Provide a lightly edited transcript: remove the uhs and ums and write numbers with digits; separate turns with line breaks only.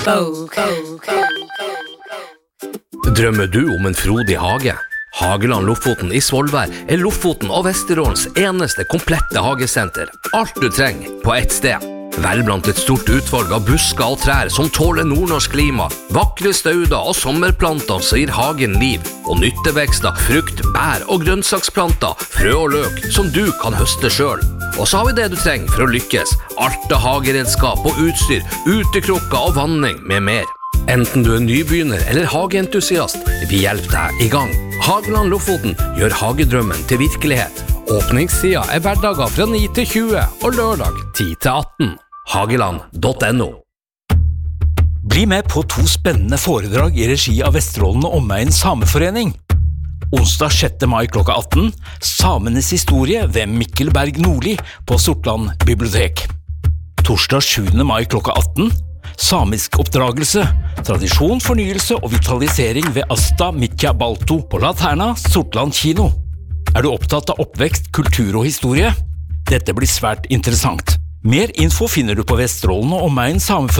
Drømmer du om en frodig hage? Hageland Lofoten i Svolvær Lofoten og Vesterålens eneste komplette hagesenter. Alt du trenger på ett sted. Vel blant et stort utvalg av busker og trær som tåler nordnorsk klima, vakre stauder og sommerplanter som gir hagen liv, og nyttevekster, frukt, bær og grønnsaksplanter, frø og løk som du kan høste selv. Og så har vi det du trenger for å lykkes. Alt av hageredskap og utstyr, utekrukker og vanning med mer. Enten du nybegynner eller hageentusiast, vi hjelper deg i gang. Hageland Lofoten gjør hagedrømmen til virkelighet. Åpningstida hverdager fra 9 til 20 og lørdag 10 til 18. Hageland.no.
Bli med på 2 spennende foredrag i regi av Vesterålen og Omegn Sameforening. Onsdag 6. mai klokka 18, Samenes historie ved Mikkel Berg Nordli på Sortland bibliotek. Torsdag 7. mai klokka 18, Samisk oppdragelse, tradisjon, fornyelse og vitalisering ved Asta Mitja Balto på Laterna, Sortland kino. Er du opptatt av oppvekst, kultur og historie? Dette blir svært interessant. Mer info finner du på Vesterålen og Omegn Sameforening.